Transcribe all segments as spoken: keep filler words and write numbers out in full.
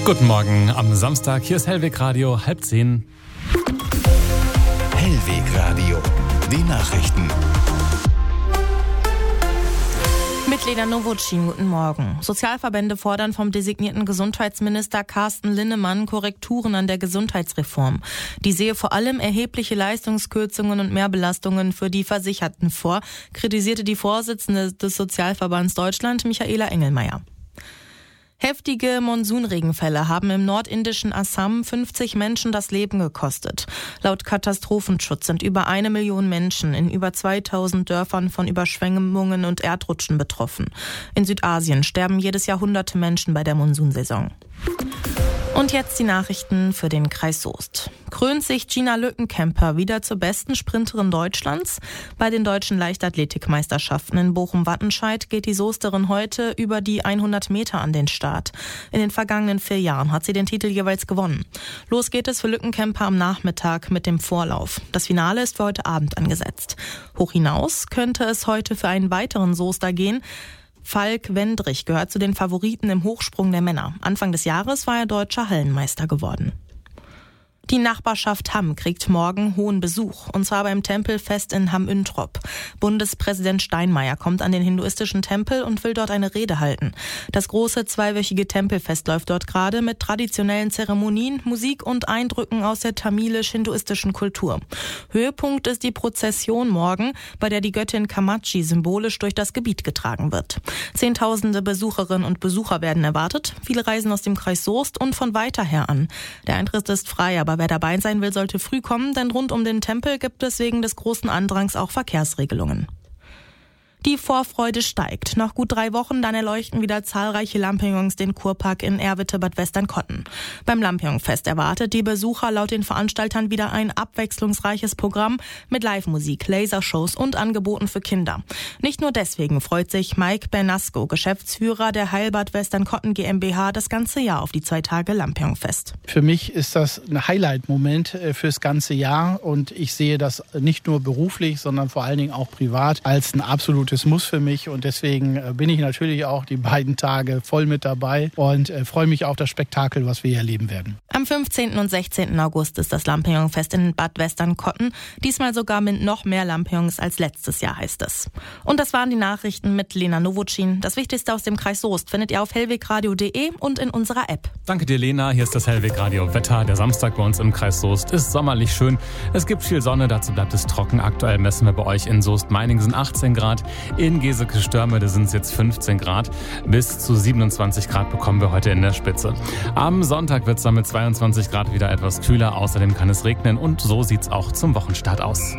Guten Morgen am Samstag. Hier ist Hellweg Radio, halb zehn. Hellweg Radio, die Nachrichten. Mit Lena Nowotschin, guten Morgen. Sozialverbände fordern vom designierten Gesundheitsminister Carsten Linnemann Korrekturen an der Gesundheitsreform. Die sehe vor allem erhebliche Leistungskürzungen und Mehrbelastungen für die Versicherten vor, kritisierte die Vorsitzende des Sozialverbands Deutschland, Michaela Engelmeier. Heftige Monsunregenfälle haben im nordindischen Assam fünfzig Menschen das Leben gekostet. Laut Katastrophenschutz sind über eine Million Menschen in über zweitausend Dörfern von Überschwemmungen und Erdrutschen betroffen. In Südasien sterben jedes Jahr hunderte Menschen bei der Monsunsaison. Und jetzt die Nachrichten für den Kreis Soest. Krönt sich Gina Lückenkämper wieder zur besten Sprinterin Deutschlands? Bei den deutschen Leichtathletikmeisterschaften in Bochum-Wattenscheid geht die Soesterin heute über die hundert Meter an den Start. In den vergangenen vier Jahren hat sie den Titel jeweils gewonnen. Los geht es für Lückenkämper am Nachmittag mit dem Vorlauf. Das Finale ist für heute Abend angesetzt. Hoch hinaus könnte es heute für einen weiteren Soester gehen. Falk Wendrich gehört zu den Favoriten im Hochsprung der Männer. Anfang des Jahres war er deutscher Hallenmeister geworden. Die Nachbarschaft Hamm kriegt morgen hohen Besuch, und zwar beim Tempelfest in Hamm-Üntrop. Bundespräsident Steinmeier kommt an den hinduistischen Tempel und will dort eine Rede halten. Das große zweiwöchige Tempelfest läuft dort gerade mit traditionellen Zeremonien, Musik und Eindrücken aus der tamilisch-hinduistischen Kultur. Höhepunkt ist die Prozession morgen, bei der die Göttin Kamachi symbolisch durch das Gebiet getragen wird. Zehntausende Besucherinnen und Besucher werden erwartet. Viele reisen aus dem Kreis Soest und von weiter her an. Der Eintritt ist frei, aber wer dabei sein will, sollte früh kommen, denn rund um den Tempel gibt es wegen des großen Andrangs auch Verkehrsregelungen. Die Vorfreude steigt. Nach gut drei Wochen dann erleuchten wieder zahlreiche Lampions den Kurpark in Erwitte-Bad Westernkotten. Beim Lampion-Fest erwartet die Besucher laut den Veranstaltern wieder ein abwechslungsreiches Programm mit Live-Musik, Lasershows und Angeboten für Kinder. Nicht nur deswegen freut sich Mike Bernasco, Geschäftsführer der Heilbad Westernkotten GmbH, das ganze Jahr auf die zwei Tage Lampion-Fest. Für mich ist das ein Highlight-Moment fürs ganze Jahr, und ich sehe das nicht nur beruflich, sondern vor allen Dingen auch privat als ein absolutes Muss für mich, und deswegen bin ich natürlich auch die beiden Tage voll mit dabei und freue mich auf das Spektakel, was wir hier erleben werden. Am fünfzehnten und sechzehnten August ist das Lampion-Fest in Bad Westernkotten, diesmal sogar mit noch mehr Lampions als letztes Jahr, heißt es. Und das waren die Nachrichten mit Lena Nowotschin. Das Wichtigste aus dem Kreis Soest findet ihr auf hellwegradio punkt de und in unserer App. Danke dir, Lena. Hier ist das Hellweg Radio Wetter. Der Samstag bei uns im Kreis Soest ist sommerlich schön. Es gibt viel Sonne, dazu bleibt es trocken. Aktuell messen wir bei euch in Soest-Meiningen sind achtzehn Grad. In Geseke-Störmede sind es jetzt fünfzehn Grad. Bis zu siebenundzwanzig Grad bekommen wir heute in der Spitze. Am Sonntag wird es dann mit zweiundzwanzig Grad wieder etwas kühler. Außerdem kann es regnen, und so sieht es auch zum Wochenstart aus.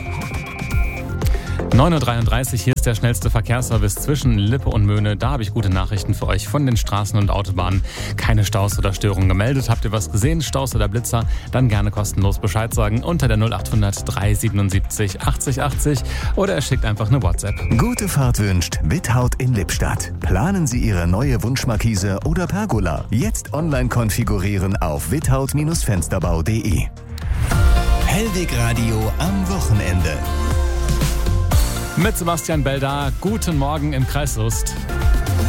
neun Uhr dreiunddreißig, hier ist der schnellste Verkehrsservice zwischen Lippe und Möhne. Da habe ich gute Nachrichten für euch von den Straßen und Autobahnen. Keine Staus oder Störungen gemeldet. Habt ihr was gesehen, Staus oder Blitzer? Dann gerne kostenlos Bescheid sagen unter der null achthundert dreihundertsiebenundsiebzig achtzig achtzig oder er schickt einfach eine WhatsApp. Gute Fahrt wünscht Withaut in Lippstadt. Planen Sie Ihre neue Wunschmarkise oder Pergola. Jetzt online konfigurieren auf withaut Fensterbau punkt de. Hellweg Radio am Wochenende. Mit Sebastian Bell da. Guten Morgen im Kreis Soest.